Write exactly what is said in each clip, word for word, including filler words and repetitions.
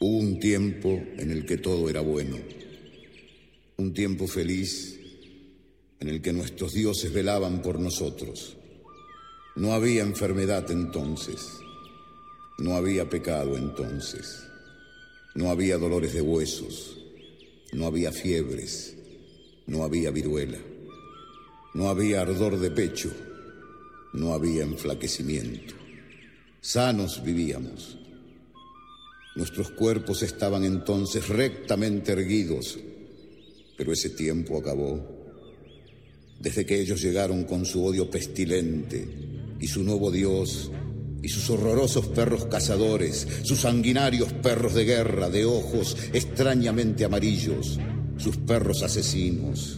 Hubo un tiempo en el que todo era bueno, un tiempo feliz en el que nuestros dioses velaban por nosotros. No había enfermedad entonces, no había pecado entonces, no había dolores de huesos, no había fiebres, no había viruela, no había ardor de pecho, no había enflaquecimiento. Sanos vivíamos. Nuestros cuerpos estaban entonces rectamente erguidos, pero ese tiempo acabó. Desde que ellos llegaron con su odio pestilente y su nuevo dios y sus horrorosos perros cazadores, sus sanguinarios perros de guerra de ojos extrañamente amarillos, sus perros asesinos,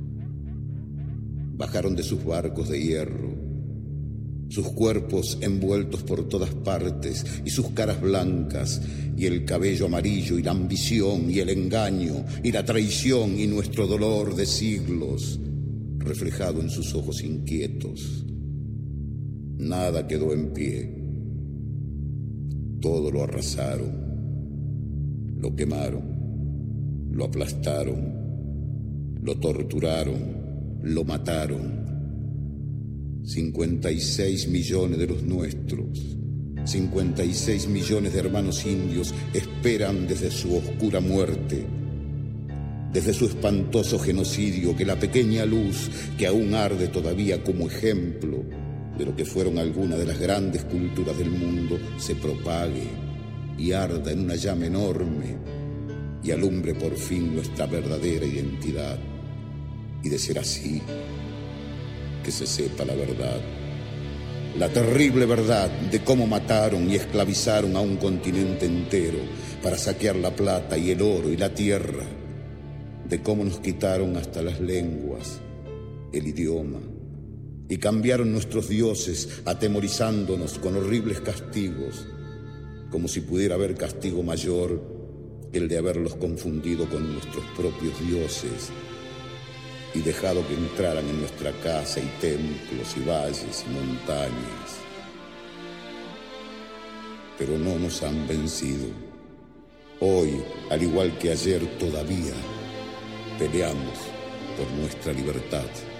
bajaron de sus barcos de hierro, sus cuerpos envueltos por todas partes y sus caras blancas y el cabello amarillo y la ambición y el engaño y la traición y nuestro dolor de siglos reflejado en sus ojos inquietos. Nada quedó en pie. Todo lo arrasaron, lo quemaron, lo aplastaron, lo torturaron, lo mataron. cincuenta y seis millones de los nuestros, cincuenta y seis millones de hermanos indios esperan desde su oscura muerte, desde su espantoso genocidio, que la pequeña luz que aún arde todavía como ejemplo de lo que fueron algunas de las grandes culturas del mundo se propague y arda en una llama enorme y alumbre por fin nuestra verdadera identidad. Y de ser así, que se sepa la verdad, la terrible verdad de cómo mataron y esclavizaron a un continente entero para saquear la plata y el oro y la tierra, de cómo nos quitaron hasta las lenguas, el idioma, y cambiaron nuestros dioses atemorizándonos con horribles castigos, como si pudiera haber castigo mayor que el de haberlos confundido con nuestros propios dioses y dejado que entraran en nuestra casa y templos y valles y montañas. Pero no nos han vencido. Hoy, al igual que ayer, todavía peleamos por nuestra libertad.